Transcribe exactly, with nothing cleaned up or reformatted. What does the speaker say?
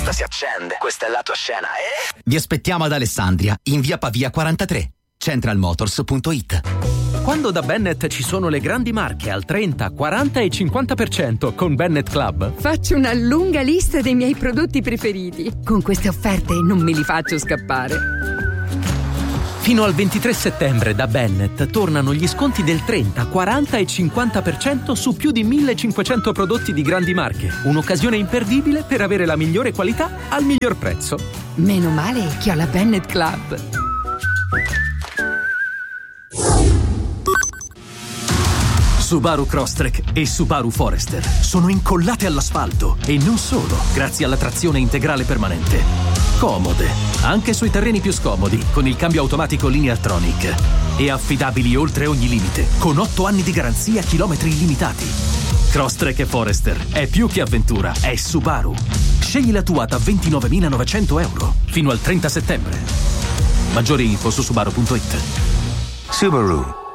porta si accende. Questa è la tua scena, eh? Vi aspettiamo ad Alessandria, in via Pavia quarantatré, central motors punto it. Quando da Bennett ci sono le grandi marche al trenta, quaranta e cinquanta per cento con Bennett Club, faccio una lunga lista dei miei prodotti preferiti. Con queste offerte non me li faccio scappare. Fino al ventitré settembre da Bennett tornano gli sconti del trenta, quaranta e cinquanta per cento su più di millecinquecento prodotti di grandi marche. Un'occasione imperdibile per avere la migliore qualità al miglior prezzo. Meno male che ho la Bennett Club. Subaru Crosstrek e Subaru Forester sono incollate all'asfalto e non solo, grazie alla trazione integrale permanente. Comode, anche sui terreni più scomodi, con il cambio automatico Lineartronic. E affidabili oltre ogni limite, con otto anni di garanzia, chilometri illimitati. Crosstrek e Forester è più che avventura, è Subaru. Scegli la tua da ventinovemilanovecento euro fino al trenta settembre. Maggiori info su subaru punto it. Subaru.